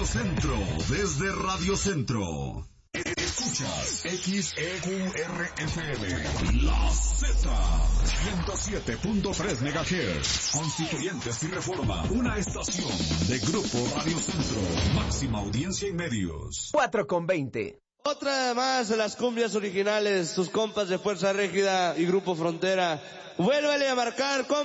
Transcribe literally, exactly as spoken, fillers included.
Radio Centro, desde Radio Centro. Escuchas X E Q R F M, La Z, ciento siete punto tres megahertz. Constituyentes y Reforma, una estación de Grupo Radio Centro, máxima audiencia en medios. cuatro con veinte. Otra más de las cumbias originales, sus compas de Fuerza Régida y Grupo Frontera. Vuélvale a marcar, compa.